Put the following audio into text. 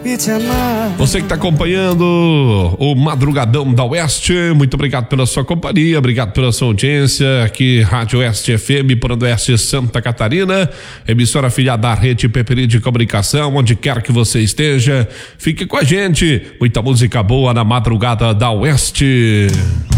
e te amar. Você que está acompanhando o Madrugadão da Oeste, muito obrigado pela sua companhia, obrigado pela sua audiência. Aqui, Rádio Oeste FM, por Oeste Santa Catarina, emissora afiliada da Rede Peperi de Comunicação, onde quer que você esteja, fique com a gente. Muita música boa na Madrugada da Oeste.